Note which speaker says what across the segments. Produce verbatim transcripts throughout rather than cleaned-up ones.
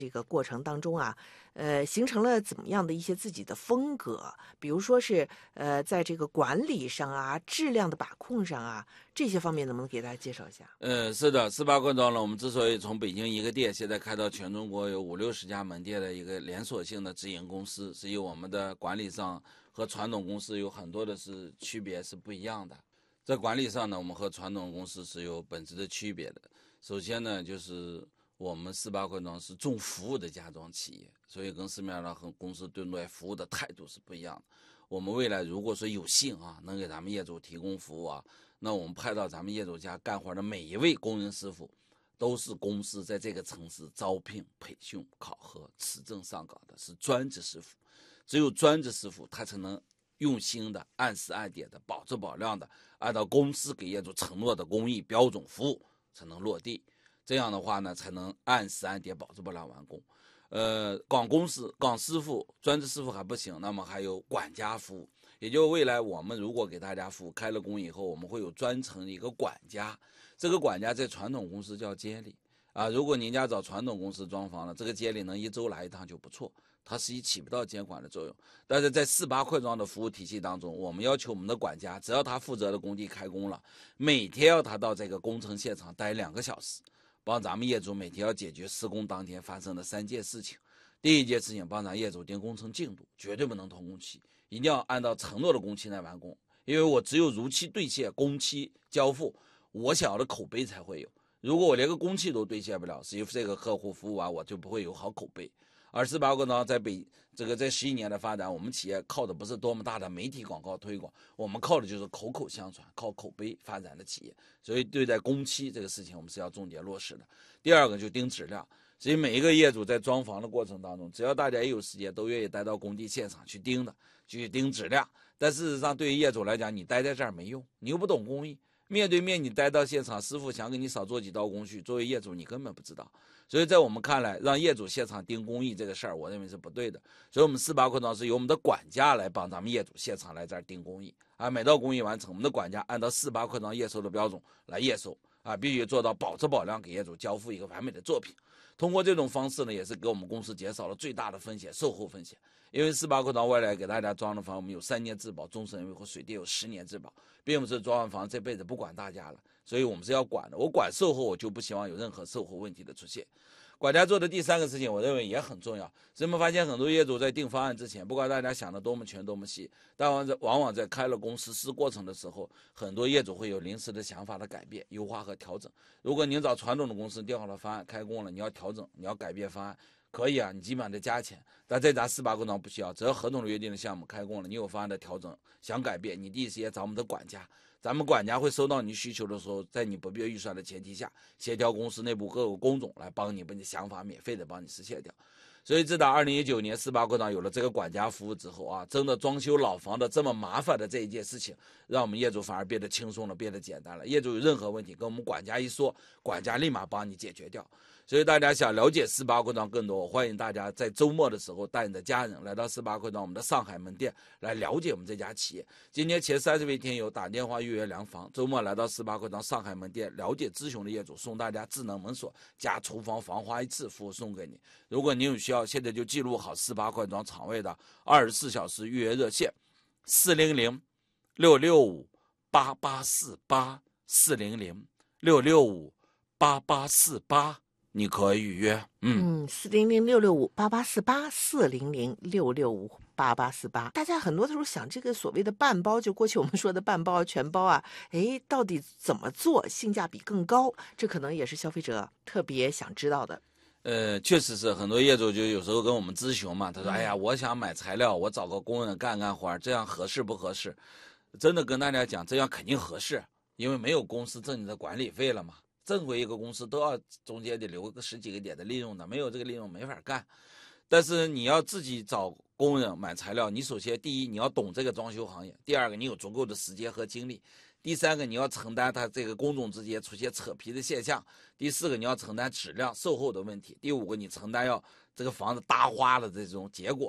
Speaker 1: 这个过程当中啊，呃，形成了怎么样的一些自己的风格？比如说是呃，在这个管理上啊、质量的把控上啊，这些方面能不能给大家介绍一下？
Speaker 2: 呃，是的，四八罐装呢，我们之所以从北京一个店，现在开到全中国有五六十家门店的一个连锁性的直营公司，是由我们的管理上和传统公司有很多的是区别是不一样的。在管理上呢，我们和传统公司是有本质的区别的。首先呢，就是我们四八罐装是重服务的家装企业，所以跟市面上的和公司对待服务的态度是不一样的。我们未来如果说有幸啊，能给咱们业主提供服务啊，那我们派到咱们业主家干活的每一位工人师傅，都是公司在这个城市招聘、培训、考核、持证上岗的，是专职师傅。只有专职师傅，他才能用心的、按时按点的、保质保量的，按照公司给业主承诺的工艺标准服务，才能落地。这样的话呢，才能按时按点、保质保量完工。呃，岗公司、岗师傅、专职师傅还不行，那么还有管家服务。也就未来我们如果给大家服务开了工以后，我们会有专程的一个管家，这个管家在传统公司叫监理啊。如果您家找传统公司装潢了，这个监理能一周来一趟就不错，它实际起不到监管的作用。但是在四八快装的服务体系当中，我们要求我们的管家，只要他负责的工地开工了，每天要他到这个工程现场待两个小时，帮咱们业主每天要解决施工当天发生的三件事情。第一件事情，帮咱业主定工程进度，绝对不能通工期，一定要按照承诺的工期来完工。因为我只有如期兑现工期交付，我想要的口碑才会有。如果我连个工期都兑现不了，实际这个客户服务完我就不会有好口碑。而四八罐装在北这个在十一年的发展，我们企业靠的不是多么大的媒体广告推广，我们靠的就是口口相传，靠口碑发展的企业。所以对待工期这个事情，我们是要重点落实的。第二个就盯质量。所以每一个业主在装潢的过程当中，只要大家一有时间，都愿意待到工地现场去盯的，去盯质量。但事实上，对于业主来讲，你待在这儿没用，你又不懂工艺。面对面你待到现场，师傅想给你少做几道工序，作为业主你根本不知道。所以在我们看来，让业主现场盯工艺这个事儿，我认为是不对的。所以我们四八快装是由我们的管家来帮咱们业主现场来这儿盯工艺啊，每道工艺完成，我们的管家按照四八快装验收的标准来验收啊，必须做到保质保量，给业主交付一个完美的作品。通过这种方式呢，也是给我们公司减少了最大的风险，售后风险。因为四八快装未来给大家装的房，我们有三年质保，终身维护，水电有十年质保，并不是装完房这辈子不管大家了，所以我们是要管的。我管售后，我就不希望有任何售后问题的出现。管家做的第三个事情，我认为也很重要。所以我们发现很多业主在定方案之前，不管大家想的多么全多么细，但往往在开了工实施过程的时候，很多业主会有临时的想法的改变、优化和调整。如果您找传统的公司定好了方案开工了，你要调整，你要改变方案，可以啊，你基本上得加钱。但在咱四八快装不需要，只要合同里约定的项目开工了，你有方案的调整，想改变，你第一时间找我们的管家。咱们管家会收到你需求的时候，在你不必预算的前提下，协调公司内部各个工种来帮你把你想法免费的帮你实现掉。所以自打二零一九年四八快装有了这个管家服务之后啊，真的装修老房的这么麻烦的这一件事情，让我们业主反而变得轻松了，变得简单了。业主有任何问题跟我们管家一说，管家立马帮你解决掉。所以大家想了解四八快装更多，我欢迎大家在周末的时候带你的家人来到四八快装我们的上海门店来了解我们这家企业。今天前三十位听友打电话预约量房，周末来到四八快装上海门店了解咨询的业主送大家智能门锁加厨房防滑一次服务送给你。如果您有需要，现在就记录好四八快装厂位的二十四小时预约热线四零零六六五八八四八四零零六六五八八四八。你可以预约，
Speaker 1: 嗯，四零零六六五八八四八，四零零六六五八八四八。大家很多的时候想，这个所谓的半包，就过去我们说的半包、全包啊，哎，到底怎么做性价比更高？这可能也是消费者特别想知道的。
Speaker 2: 呃，确实是很多业主就有时候跟我们咨询嘛，他说：“哎呀，我想买材料，我找个工人干干活，这样合适不合适？”真的跟大家讲，这样肯定合适，因为没有公司挣你的管理费了嘛。正规一个公司都要中间得留个十几个点的利润的，没有这个利润没法干。但是你要自己找工人买材料，你首先第一你要懂这个装修行业，第二个你有足够的时间和精力，第三个你要承担它这个工种之间出现扯皮的现象，第四个你要承担质量售后的问题，第五个你承担要这个房子搭花的这种结果。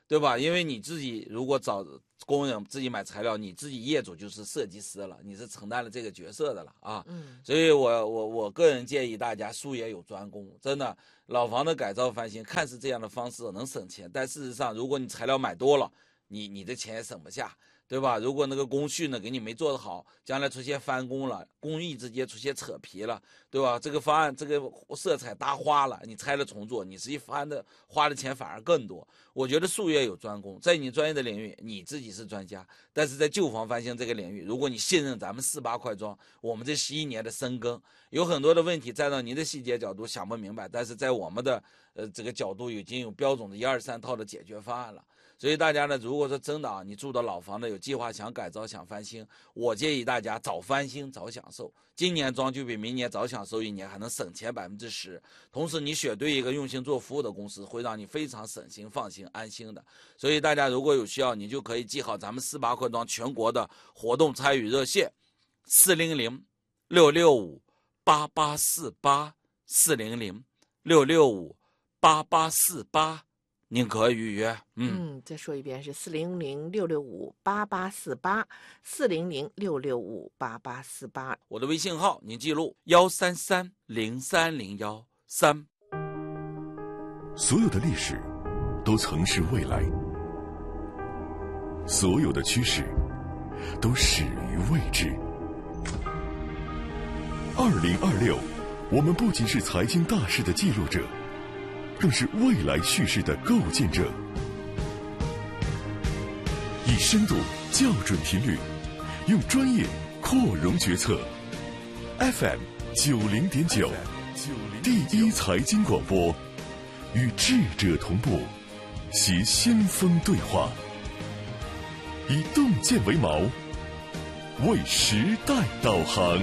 Speaker 2: 对吧？因为你自己如果找工人自己买材料，你自己业主就是设计师了，你是承担了这个角色的了啊。嗯，所以我我我个人建议大家术业有专攻，真的，老房的改造翻新看似这样的方式能省钱，但事实上如果你材料买多了，你你的钱也省不下。对吧？如果那个工序呢给你没做得好，将来出现翻工了，工艺之间出现扯皮了，对吧？这个方案这个色彩搭花了，你拆了重做，你实际翻的花的钱反而更多。我觉得术业有专攻，在你专业的领域你自己是专家，但是在旧房翻新这个领域，如果你信任咱们四八快装，我们这十一年的深耕，有很多的问题站到您的细节角度想不明白，但是在我们的呃这个角度已经有标准的一二三套的解决方案了。所以大家呢，如果说真的啊，你住的老房的有计划想改造想翻新，我建议大家早翻新早享受。今年装就比明年早享受一年，还能省钱百分之十。同时你选对一个用心做服务的公司，会让你非常省心、放心、安心的。所以大家如果有需要，你就可以记好咱们四八快装全国的活动参与热线：四零零六六五八八四八四零零六六五八八四八。您可以预约。
Speaker 1: 嗯，嗯再说一遍是四零零六六五八八四八，四零零六六五八八四八。
Speaker 2: 我的微信号您记录幺三三零三零幺三。
Speaker 3: 所有的历史都曾是未来，所有的趋势都始于未知。二零二六，我们不仅是财经大事的记录者，更是未来叙事的构建者，以深度校准频率，用专业扩容决策。F M 九零点九，第一财经广播，与智者同步，携先锋对话，以洞见为锚，为时代导航。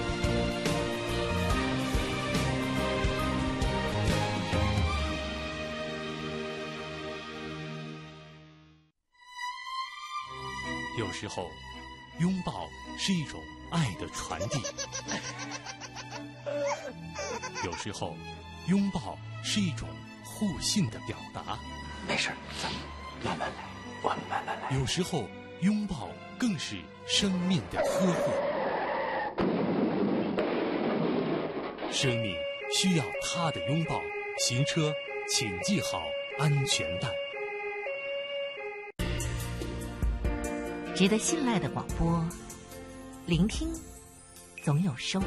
Speaker 4: 有时候，拥抱是一种爱的传递；有时候，拥抱是一种互信的表达。
Speaker 5: 没事，咱们慢慢来，我们慢慢来。
Speaker 4: 有时候，拥抱更是生命的呵护。生命需要他的拥抱。行车，请系好安全带。
Speaker 6: 值得信赖的广播，聆听总有收获。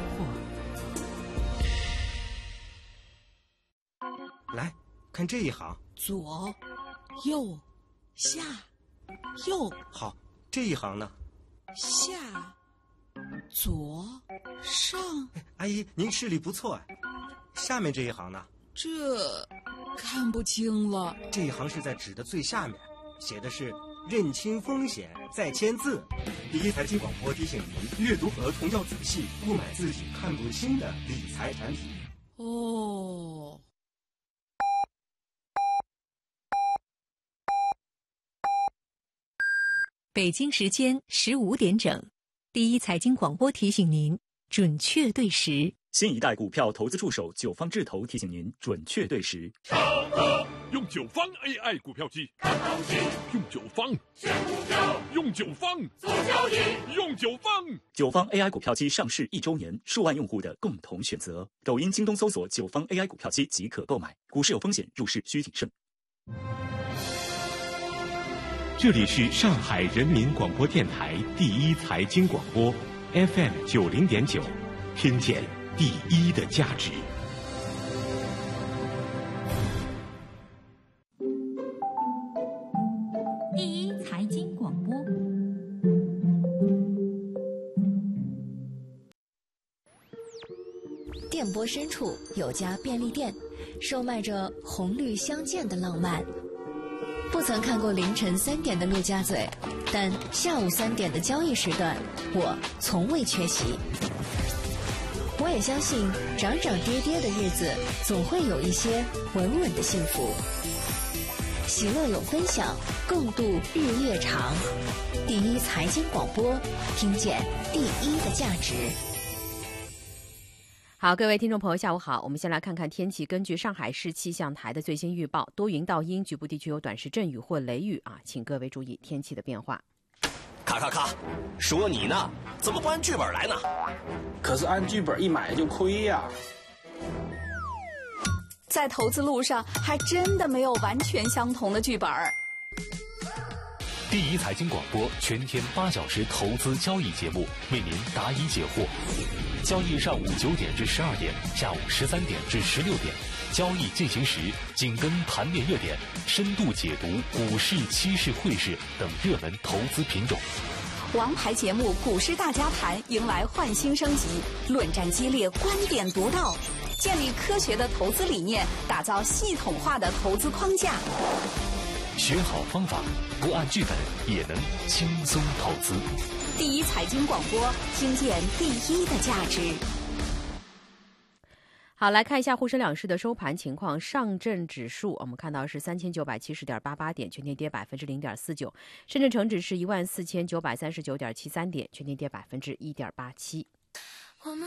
Speaker 7: 来看这一行，
Speaker 8: 左、右、下、右。
Speaker 7: 好，这一行呢？
Speaker 8: 下、左、上。
Speaker 7: 阿姨，您视力不错哎。下面这一行呢？
Speaker 8: 这看不清了。
Speaker 7: 这一行是在纸的最下面，写的是认清风险再签字。第一财经广播提醒您，阅读合同要仔细，不买自己看不清的理财产品。
Speaker 8: 哦。
Speaker 9: 北京时间十五点整，第一财经广播提醒您准确对时。
Speaker 10: 新一代股票投资助手九方智投提醒您准确对时。
Speaker 11: 上课用九方 A I 股票机，看行情；用九方选股票，用九方做交易，用九方。
Speaker 10: 九方 A I 股票机上市一周年，数万用户的共同选择。抖音、京东搜索九方 A I 股票机即可购买。股市有风险，入市需谨慎。
Speaker 12: 这里是上海人民广播电台第一财经广播 F M 九零点九，听见第一的价值。
Speaker 6: 第一财经广播。
Speaker 13: 电波深处有家便利店，售卖着红绿相间的浪漫。不曾看过凌晨三点的陆家嘴，但下午三点的交易时段，我从未缺席。我也相信，涨涨跌跌的日子，总会有一些稳稳的幸福。喜乐有分享，共度日月长。第一财经广播，听见第一的价值。
Speaker 14: 好，各位听众朋友，下午好。我们先来看看天气。根据上海市气象台的最新预报，多云到阴，局部地区有短时阵雨或雷雨啊，请各位注意天气的变化。
Speaker 15: 咔咔咔，说你呢，怎么不按剧本来呢？
Speaker 16: 可是按剧本一买就亏呀。
Speaker 17: 在投资路上，还真的没有完全相同的剧本。
Speaker 12: 第一财经广播全天八小时投资交易节目，为您答疑解惑。交易上午九点至十二点，下午十三点至十六点。交易进行时，紧跟盘面热点，深度解读股市、期市、汇市等热门投资品种。
Speaker 17: 王牌节目《股市大家谈》迎来焕新升级，论战激烈，观点独到，建立科学的投资理念，打造系统化的投资框架。
Speaker 12: 学好方法，不按剧本也能轻松投资。
Speaker 17: 第一财经广播，听见第一的价值。
Speaker 14: 好，来看一下沪深两市的收盘情况。上证指数我们看到是三千九百七十点八八点，全天跌百分之零点四九；深圳成指是一万四千九百三十九点七三点，全天跌百分之一点八七。